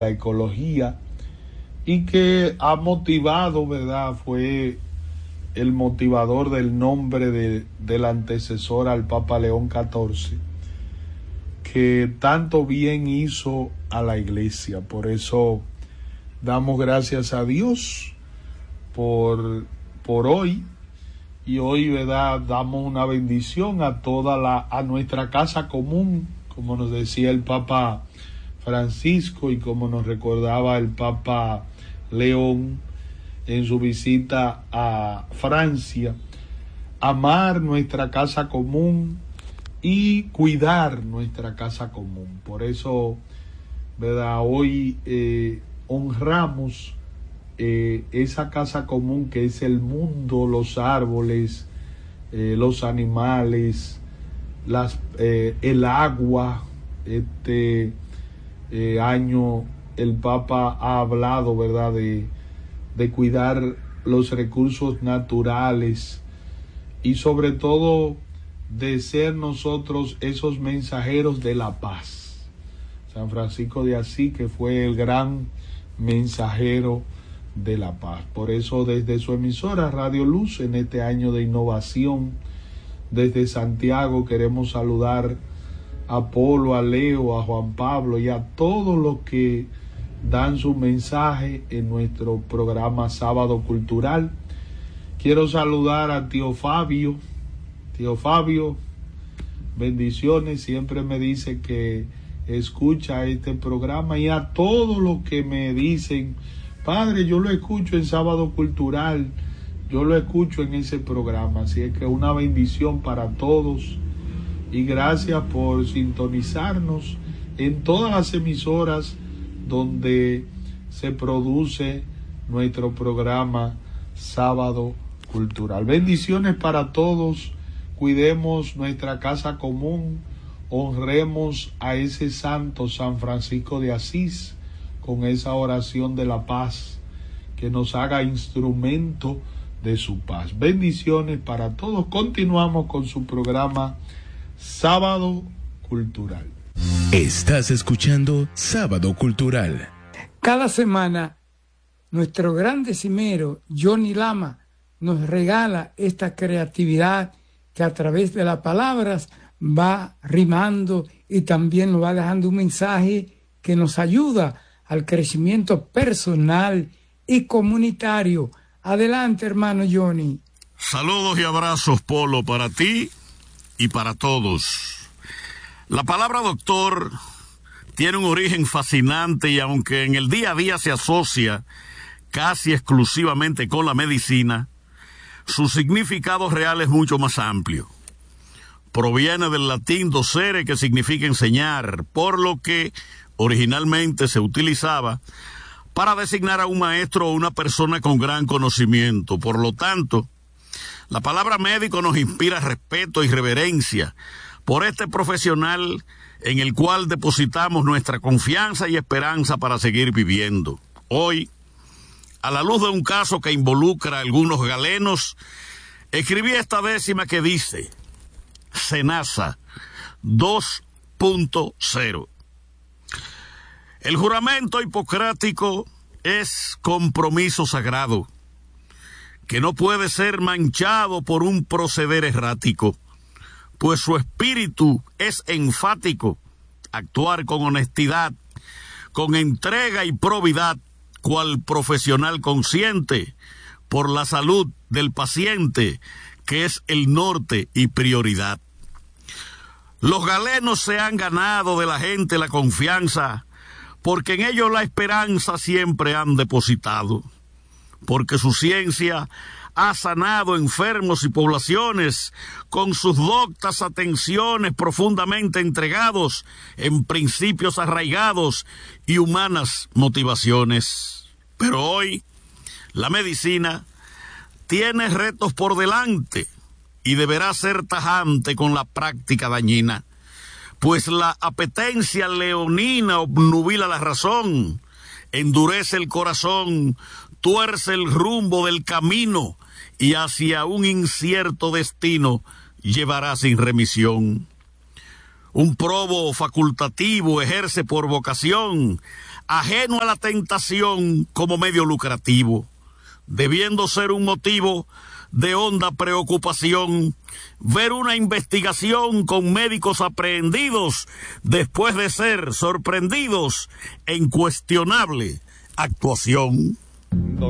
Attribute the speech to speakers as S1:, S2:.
S1: la ecología y que ha motivado, ¿verdad? Fue el motivador del nombre del antecesor al Papa León XIV, que tanto bien hizo a la iglesia. Por eso damos gracias a Dios por hoy, y hoy, ¿verdad?, damos una bendición a a nuestra casa común, como nos decía el Papa Francisco y como nos recordaba el Papa León en su visita a Francia: amar nuestra casa común y cuidar nuestra casa común. Por eso, ¿verdad?, hoy honramos esa casa común que es el mundo, los árboles, los animales, el agua. Este año el Papa ha hablado, ¿verdad?, de cuidar los recursos naturales y sobre todo de ser nosotros esos mensajeros de la paz. San Francisco de Asís, que fue el gran mensajero de la paz. Por eso, desde su emisora Radio Luz, en este año de innovación, desde Santiago, queremos saludar a Polo, a Leo, a Juan Pablo y a todos los que dan su mensaje en nuestro programa Sábado Cultural. Quiero saludar a tío Fabio. Tío Fabio, bendiciones, siempre me dice que escucha este programa, y a todos los que me dicen: padre, yo lo escucho en Sábado Cultural, yo lo escucho en ese programa. Así es que una bendición para todos y gracias por sintonizarnos en todas las emisoras donde se produce nuestro programa Sábado Cultural. Bendiciones para todos. Cuidemos nuestra casa común, honremos a ese santo San Francisco de Asís con esa oración de la paz, que nos haga instrumento de su paz. Bendiciones para todos. Continuamos con su programa Sábado Cultural.
S2: Estás escuchando Sábado Cultural.
S3: Cada semana, nuestro gran decimero, Johnny Lama, nos regala esta creatividad que a través de las palabras va rimando y también nos va dejando un mensaje que nos ayuda al crecimiento personal y comunitario. Adelante, hermano Johnny.
S4: Saludos y abrazos, Polo, para ti y para todos. La palabra doctor tiene un origen fascinante, y aunque en el día a día se asocia casi exclusivamente con la medicina, su significado real es mucho más amplio. Proviene del latín docere, que significa enseñar, por lo que originalmente se utilizaba para designar a un maestro o una persona con gran conocimiento. Por lo tanto, la palabra médico nos inspira respeto y reverencia por este profesional en el cual depositamos nuestra confianza y esperanza para seguir viviendo. Hoy, a la luz de un caso que involucra a algunos galenos, escribí esta décima que dice: SENASA 2.0. El juramento hipocrático es compromiso sagrado, que no puede ser manchado por un proceder errático, pues su espíritu es enfático: actuar con honestidad, con entrega y probidad, cual profesional consciente, por la salud del paciente, que es el norte y prioridad. Los galenos se han ganado de la gente la confianza, porque en ellos la esperanza siempre han depositado, porque su ciencia ha sanado enfermos y poblaciones con sus doctas atenciones, profundamente entregados en principios arraigados y humanas motivaciones. Pero hoy la medicina tiene retos por delante y deberá ser tajante con la práctica dañina, pues la apetencia leonina obnubila la razón, endurece el corazón, tuerce el rumbo del camino y hacia un incierto destino llevará sin remisión. Un probo facultativo ejerce por vocación ajeno a la tentación como medio lucrativo, debiendo ser un motivo de honda preocupación ver una investigación con médicos aprehendidos después de ser sorprendidos en cuestionable actuación.